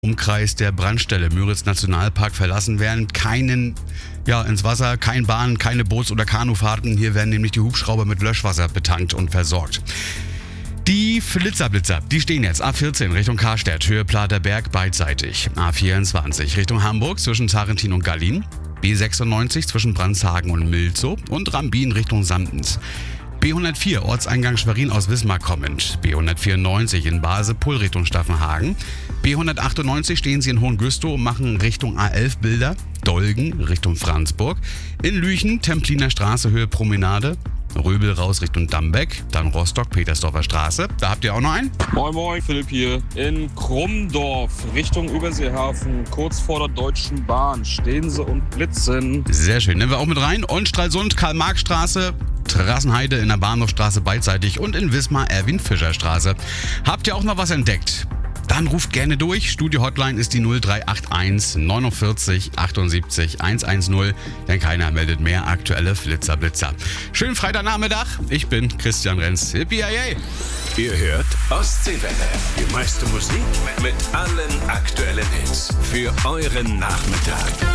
Umkreis der Brandstelle Müritz Nationalpark verlassen werden. Ins Wasser, kein Bahn, keine Boots- oder Kanufahrten. Hier werden nämlich die Hubschrauber mit Löschwasser betankt und versorgt. Die Flitzer-Blitzer, die stehen jetzt A14 Richtung Karstädt, Höhe Platerberg beidseitig. A24 Richtung Hamburg zwischen Zarentin und Gallin. B96 zwischen Brandshagen und Milzow und Rambin Richtung Sandens. B104 Ortseingang Schwerin aus Wismar kommend. B194 in Basel-Pull Richtung Staffenhagen. B198 stehen sie in Hohengüstow und machen Richtung A11 Bilder. Dolgen Richtung Franzburg. In Lüchen Templiner Straße Höhe Promenade. Röbel raus Richtung Dambeck, dann Rostock-Petersdorfer Straße. Da habt ihr auch noch einen? Moin Moin, Philipp hier. In Krummdorf Richtung Überseehafen, kurz vor der Deutschen Bahn, stehen sie und blitzen. Sehr schön, nehmen wir auch mit rein. Und Stralsund, Karl-Marx-Straße, Terrassenheide in der Bahnhofstraße beidseitig und in Wismar Erwin-Fischer-Straße. Habt ihr auch noch was entdeckt? Dann ruft gerne durch. Studio-Hotline ist die 0381 49 78 110, denn keiner meldet mehr aktuelle Flitzer-Blitzer. Schönen Freitagnachmittag, ich bin Christian Renz. Yippie-yay! Ihr hört Ostseewelle, die meiste Musik mit allen aktuellen Hits für euren Nachmittag.